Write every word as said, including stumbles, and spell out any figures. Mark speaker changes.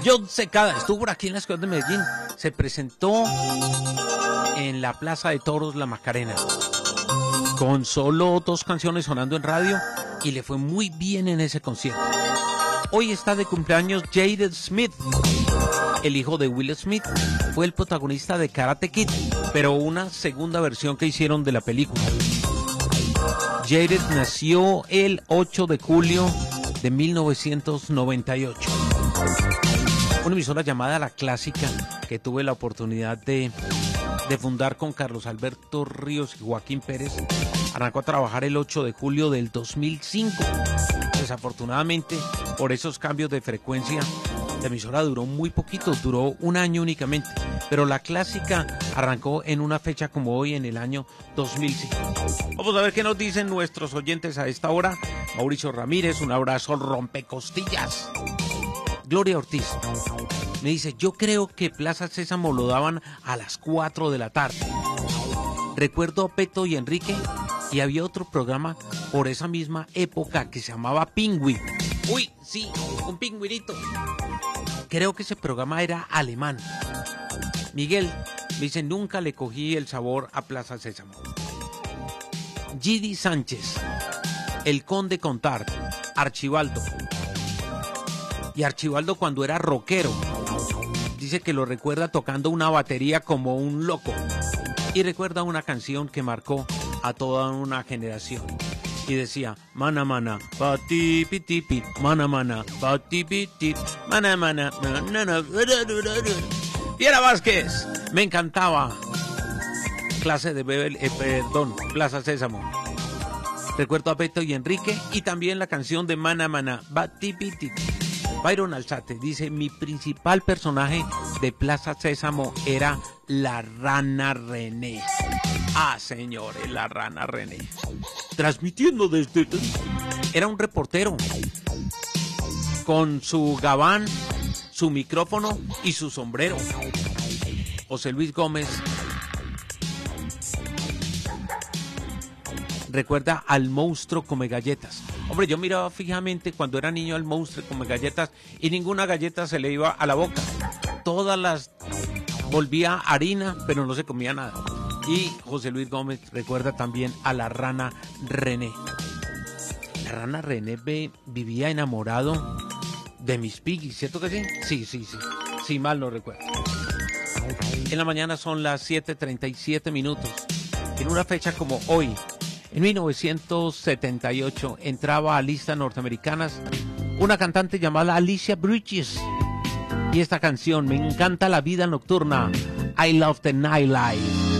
Speaker 1: John Secada estuvo por aquí en la ciudad de Medellín. Se presentó en la Plaza de Toros La Macarena con solo dos canciones sonando en radio y le fue muy bien en ese concierto. Hoy está de cumpleaños Jaden Smith, el hijo de Will Smith. Fue el protagonista de Karate Kid, pero una segunda versión que hicieron de la película. Jaden nació el ocho de julio de mil novecientos noventa y ocho. Una emisora llamada La Clásica, que tuve la oportunidad de, de fundar con Carlos Alberto Ríos y Joaquín Pérez, arrancó a trabajar el ocho de julio del dos mil cinco. Desafortunadamente, por esos cambios de frecuencia, la emisora duró muy poquito, duró un año únicamente, pero La Clásica arrancó en una fecha como hoy, en el año dos mil cinco. Vamos a ver qué nos dicen nuestros oyentes a esta hora. Mauricio Ramírez, un abrazo rompecostillas. Gloria Ortiz me dice, yo creo que Plaza Sésamo lo daban a las cuatro de la tarde. Recuerdo a Peto y Enrique, y había otro programa por esa misma época que se llamaba Pingüi. Uy, sí, un pingüinito. Creo que ese programa era alemán. Miguel me dice, nunca le cogí el sabor a Plaza Sésamo. Gidi Sánchez, el Conde Contar, Archibaldo. Y Archibaldo cuando era rockero, dice que lo recuerda tocando una batería como un loco. Y recuerda una canción que marcó a toda una generación. Y decía, mana mana, pati piti pit, mana mana, pati piti, mana mana, mana. Piera Vázquez, me encantaba. Clase de Bebel, eh, perdón, Plaza Sésamo. Recuerdo a Beto y Enrique y también la canción de Mana Mana, Pati Piti. Byron Alzate dice, mi principal personaje de Plaza Sésamo era la Rana René. Ah, señores, la Rana René. Transmitiendo desde... Era un reportero con su gabán, su micrófono y su sombrero. José Luis Gómez recuerda al monstruo come galletas. Hombre, yo miraba fijamente cuando era niño al monstruo come galletas y ninguna galleta se le iba a la boca. Todas las volvía harina, pero no se comía nada. Y José Luis Gómez recuerda también a la Rana René. La Rana René ve, vivía enamorado de Miss Piggy, ¿cierto que sí? Sí, sí, sí. Sí, mal no recuerdo. En la mañana son las siete treinta y siete minutos. En una fecha como hoy, en mil novecientos setenta y ocho, entraba a listas norteamericanas una cantante llamada Alicia Bridges. Y esta canción, Me encanta la vida nocturna, I Love the Nightlife.